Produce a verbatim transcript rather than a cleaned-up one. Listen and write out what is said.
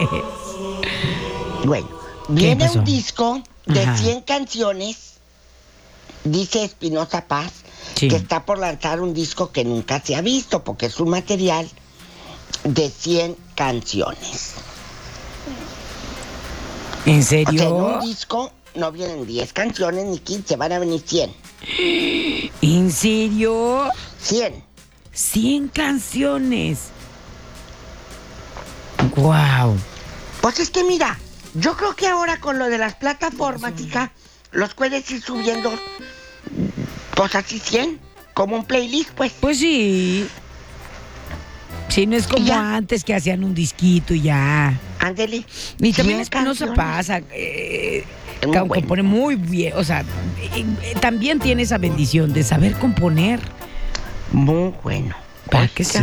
Bueno, viene pasó? un disco de Ajá. cien canciones, dice Espinosa Paz, Sí. que está por lanzar un disco que nunca se ha visto, porque es un material de cien canciones. ¿En O sea, en un serio? disco no vienen diez canciones ni quince, van a venir cien. ¿En serio? cien. cien canciones. Wow. Pues es que mira, yo creo que ahora con lo de las plataformas, hija, los puedes ir subiendo, pues así cien, como un playlist, pues. Pues sí. Sí, no es como Ya. antes que hacían un disquito y ya. Ándele. Y también cien Espinosa canciones. pasa, eh, Es muy ca- bueno. compone muy bien, o sea, eh, eh, también tiene esa bendición de saber componer. Muy bueno. ¿Para qué sí?